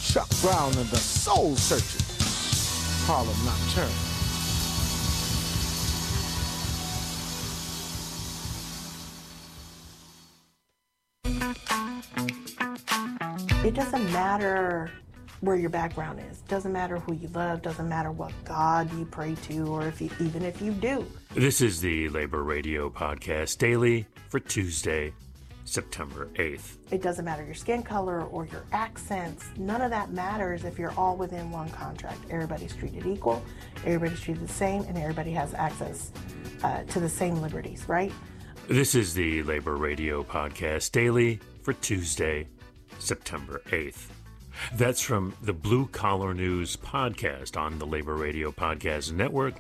Chuck Brown and the Soul Searchers. Harlem Nocturne. It doesn't matter where your background is. Doesn't matter who you love. Doesn't matter what God you pray to, or even if you do. This is the Labor Radio Podcast Daily for Tuesday, September 8th. It doesn't matter your skin color or your accents. None of that matters if you're all within one contract. Everybody's treated equal, everybody's treated the same, and everybody has access to the same liberties, right? This is the Labor Radio Podcast Daily for Tuesday, September 8th. That's from the Blue Collar News podcast on the Labor Radio Podcast Network,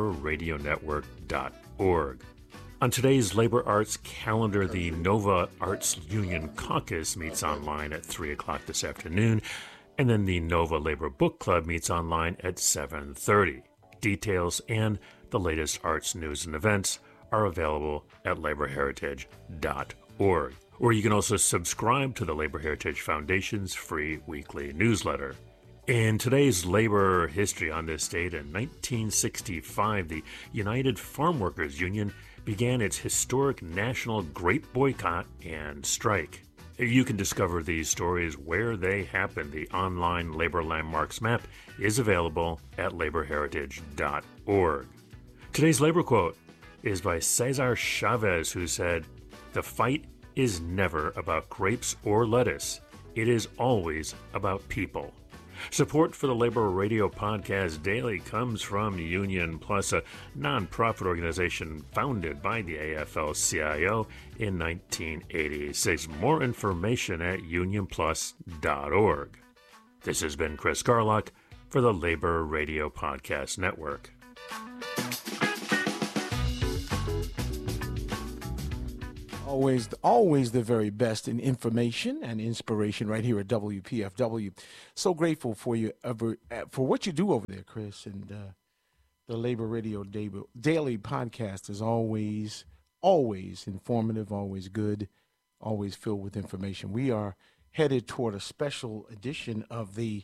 laborradionetwork.org. On today's Labor Arts calendar, the Nova Arts Union Caucus meets online at 3 o'clock this afternoon, and then the Nova Labor Book Club meets online at 7:30. Details and the latest arts news and events are available at laborheritage.org. Or you can also subscribe to the Labor Heritage Foundation's free weekly newsletter. In today's labor history on this date, in 1965, the United Farm Workers Union began its historic national grape boycott and strike. You can discover these stories where they happened. The online Labor Landmarks map is available at laborheritage.org. Today's labor quote is by Cesar Chavez, who said, "The fight is never about grapes or lettuce. It is always about people." Support for the Labor Radio Podcast Daily comes from Union Plus, a nonprofit organization founded by the AFL-CIO in 1986. More information at unionplus.org. This has been Chris Garlock for the Labor Radio Podcast Network. Always the very best in information and inspiration right here at WPFW. So grateful for you for what you do over there, Chris. And the Labor Radio Daily Podcast is always informative, always good, always filled with information. We are headed toward a special edition of the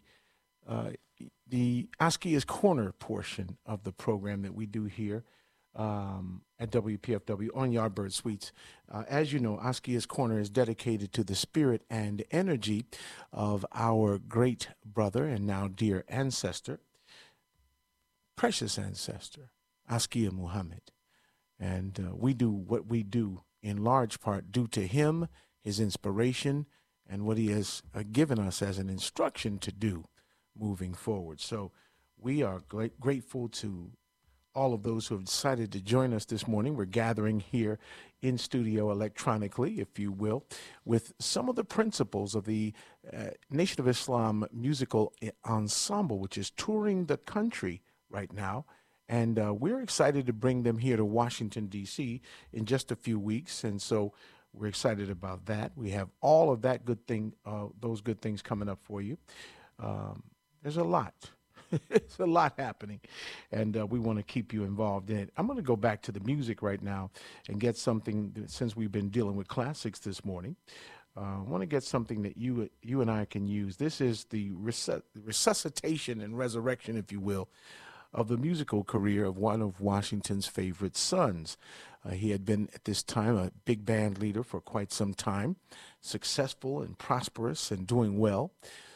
Askia's Corner portion of the program that we do here at WPFW on Yardbird Suites. As you know, Askia's Corner is dedicated to the spirit and energy of our great brother and now dear ancestor, precious ancestor, Askia Muhammad. And we do what we do in large part due to him, his inspiration, and what he has given us as an instruction to do moving forward. So we are grateful to all of those who have decided to join us this morning. We're gathering here in studio electronically, if you will, with some of the principals of the Nation of Islam Musical Ensemble, which is touring the country right now. And we're excited to bring them here to Washington, D.C. in just a few weeks. And so we're excited about that. We have all of that those good things coming up for you. There's a lot. It's a lot happening, and we want to keep you involved in it. I'm going to go back to the music right now and get something, since we've been dealing with classics this morning. I want to get something that you and I can use. This is the resuscitation and resurrection, if you will, of the musical career of one of Washington's favorite sons. He had been, at this time, a big band leader for quite some time, successful and prosperous and doing well.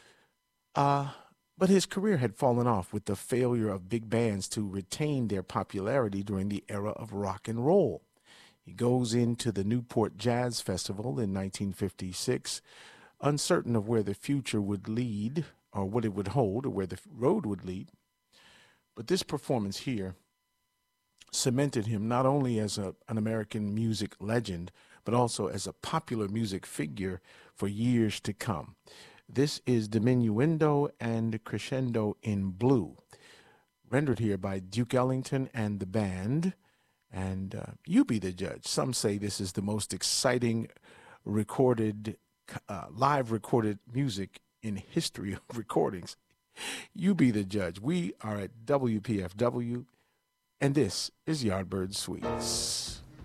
But his career had fallen off with the failure of big bands to retain their popularity during the era of rock and roll. He goes into the Newport Jazz Festival in 1956, uncertain of where the future would lead, or what it would hold, or where the road would lead. But this performance here cemented him not only as an American music legend, but also as a popular music figure for years to come. This is Diminuendo and Crescendo in Blue, rendered here by Duke Ellington and the band. And you be the judge. Some say this is the most exciting live recorded music in history of recordings. You be the judge. We are at WPFW, and this is Yardbird Suites.